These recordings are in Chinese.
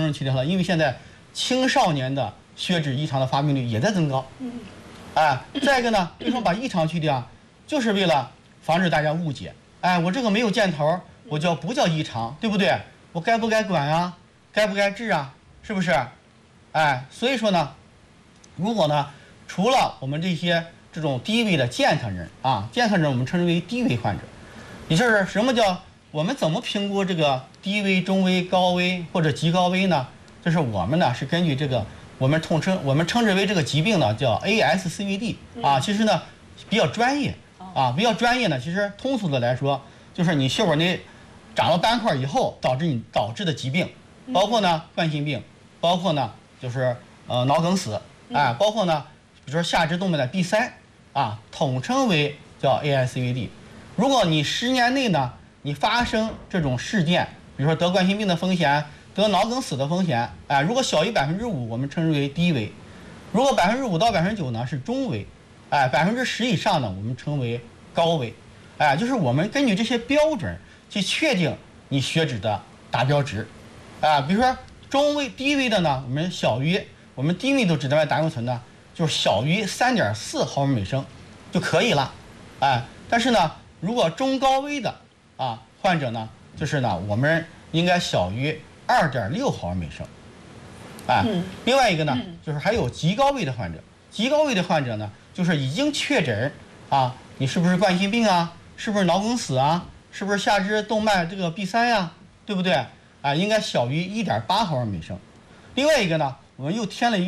人去掉了，因为现在青少年的血脂异常的发病率也在增高。哎，再一个呢，为什么把异常去掉？就是为了防止大家误解。哎，我这个没有箭头，我不叫异常，对不对？我该不该管啊？该不该治啊？是不是？哎，所以说呢，如果呢，除了我们这种低危的健康人啊，健康人我们称之为低危患者，也就是什么叫我们怎么评估这个低危、中危、高危或者极高危呢？就是我们呢是根据这个我们称之为这个疾病呢叫 ASCVD 啊，其实呢比较专业啊，比较专业呢，其实通俗的来说，就是你血管内长了斑块以后导致的疾病，包括呢冠心病，包括呢就是脑梗死，哎，包括呢比如说下肢动脉的闭塞啊，统称为叫 ASCVD。如果你10年内呢，你发生这种事件，比如说得冠心病的风险、得脑梗死的风险，哎，如果小于5%，我们称之为低危；如果5%到9%呢是中危，哎，10%以上呢我们称为高危，哎，就是我们根据这些标准去确定你血脂的达标值，啊，比如说中危、低危的呢，我们低密度脂蛋白胆固醇呢，就是小于3.4毫摩每升就可以了，哎，但是呢，如果中高危的啊患者呢，就是呢我们应该小于2.6毫摩每升，哎，另外一个呢，就是还有极高危的患者，极高危的患者呢，就是已经确诊啊，你是不是冠心病啊？是不是脑梗死啊？是不是下肢动脉这个闭塞呀？对不对？啊，应该小于1.8毫摩每升。另外一个呢，我们又添了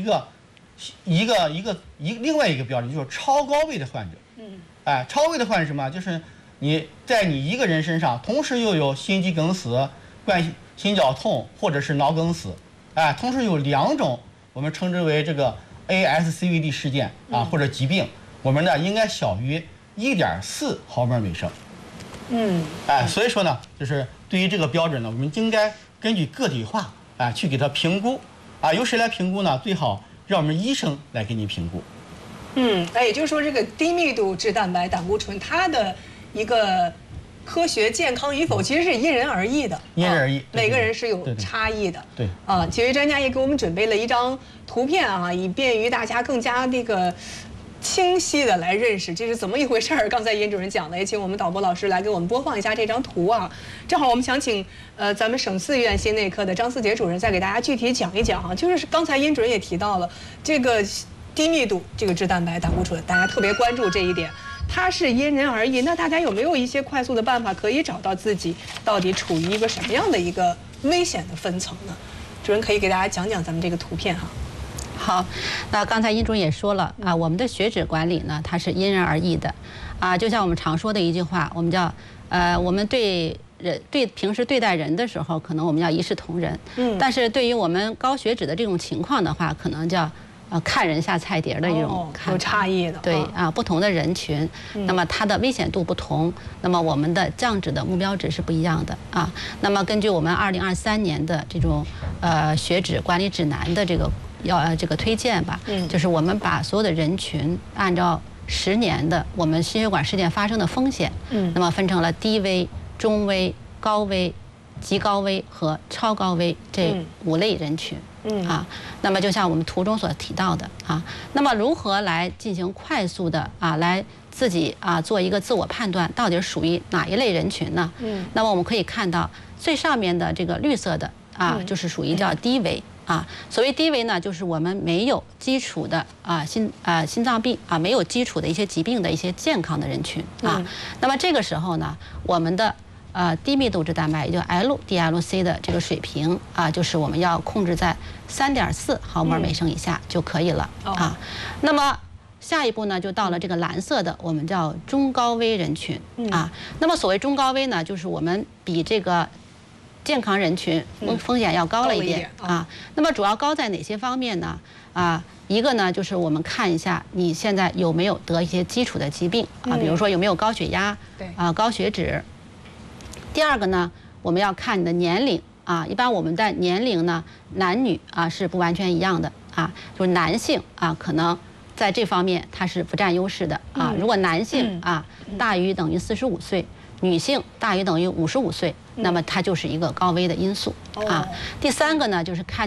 另外一个标准，就是超高危的患者。哎，超危的患者是什么？就是你一个人身上同时又有心肌梗死、心绞痛或者是脑梗死，哎，同时有2种我们称之为这个 ASCVD 事件啊或者疾病，我们呢应该小于1.4毫摩每升。哎，所以说呢，就是对于这个标准呢，我们应该根据个体化啊去给它评估啊。由谁来评估呢？最好让我们医生来给你评估。 那也就是说，这个低密度脂蛋白胆固醇它的一个科学健康与否，其实是因人而异的， 因人而异， 每个人是有差异的。 对啊，几位专家也给我们准备了一张图片啊，以便于大家更加清晰的来认识这是怎么一回事儿。刚才殷主任讲的，也请我们导播老师来给我们播放一下这张图啊。正好我们想请咱们省4医院心内科的张思杰主任再给大家具体讲一讲哈。就是刚才殷主任也提到了这个低密度这个脂蛋白胆固醇，大家特别关注这一点，它是因人而异。那大家有没有一些快速的办法可以找到自己到底处于一个什么样的一个危险的分层呢？主任可以给大家讲讲咱们这个图片哈。 好，那刚才殷主任也说了啊，我们的血脂管理呢，它是因人而异的，啊，就像我们常说的一句话，我们叫我们平时对待人的时候，可能我们要一视同仁，但是对于我们高血脂的这种情况的话，可能叫看人下菜碟的一种看法， 有差异的。 对啊，不同的人群，那么它的危险度不同，那么我们的降脂的目标值是不一样的啊。那么根据我们2023年的这种血脂管理指南的这个推荐吧，就是我们把所有的人群按照10年的我们心血管事件发生的风险，那么分成了低危、中危、高危、极高危和超高危这5类人群。那么就像我们图中所提到的啊，那么如何来进行快速的来自己做一个自我判断，到底属于哪一类人群呢？那么我们可以看到最上面的这个绿色的就是属于叫低危所谓低危呢，就是我们没有基础的心脏病没有基础的一些疾病的一些健康的人群那么这个时候呢，我们的低密度脂蛋白，也就 LDL-C 的这个水平就是我们要控制在3.4毫摩每升以下就可以了那么下一步呢，就到了这个蓝色的，我们叫中高危人群那么所谓中高危呢，就是我们比这个健康人群风险要高了一点那么主要高在哪些方面呢？一个呢，就是我们看一下你现在有没有得一些基础的疾病比如说有没有高血压高血脂。第二个呢，我们要看你的年龄一般我们的年龄呢，男女是不完全一样的就是男性可能在这方面它是不占优势的如果男性大于等于45岁，女性大于等于55岁，那么它就是一个高危的因素第三个呢，就是看